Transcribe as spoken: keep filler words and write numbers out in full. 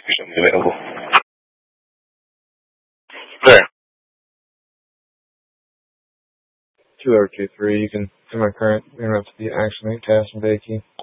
efficiently available. There. two oh two three, you can see my current interrupt the action task and vacay.